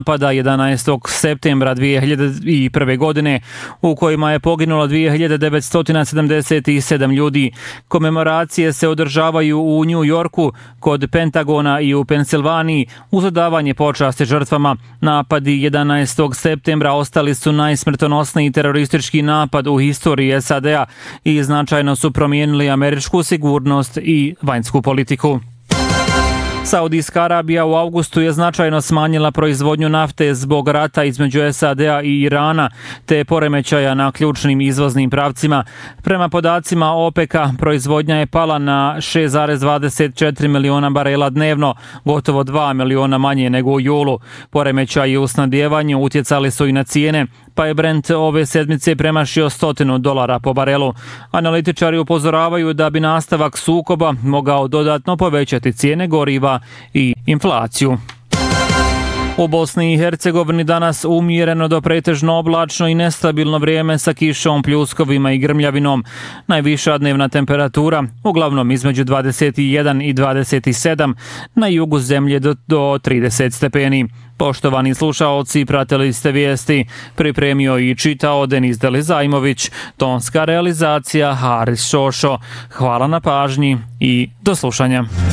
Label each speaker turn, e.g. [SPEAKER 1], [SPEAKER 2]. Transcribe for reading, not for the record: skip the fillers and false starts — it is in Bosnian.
[SPEAKER 1] pada 11. septembra 2001. godine, u kojima je poginulo 2977 ljudi. Komemoracije se održavaju u New Yorku, kod Pentagona i u Pensilvaniji uz odavanje počasti žrtvama. Napadi 11. septembra ostali su najsmrtonosniji teroristički napad u historiji SAD-a i značajno su promijenili američku sigurnost i vanjsku politiku. Saudijska Arabija u avgustu je značajno smanjila proizvodnju nafte zbog rata između SAD-a i Irana te poremećaja na ključnim izvoznim pravcima. Prema podacima OPEC-a, proizvodnja je pala na 6,24 miliona barela dnevno, gotovo 2 miliona manje nego u julu. Poremećaji u snabdevanju utjecali su i na cijene, pa je Brent ove sedmice premašio $100 po barelu. Analitičari upozoravaju da bi nastavak sukoba mogao dodatno povećati cijene goriva i inflaciju. U Bosni i Hercegovini danas umjereno do pretežno oblačno i nestabilno vrijeme sa kišom, pljuskovima i grmljavinom. Najviša dnevna temperatura uglavnom između 21 i 27, na jugu zemlje do 30 stepeni. Poštovani slušaoci, pratili ste vijesti, pripremio i čitao Denis Delizajmović, tonska realizacija Haris Šošo. Hvala na pažnji i do slušanja.